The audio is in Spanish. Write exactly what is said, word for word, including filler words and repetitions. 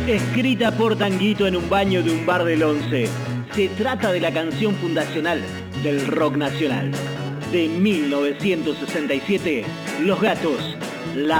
Escrita por Tanguito en un baño de un bar del once. Se trata de la canción fundacional del rock nacional. De mil novecientos sesenta y siete, Los Gatos, La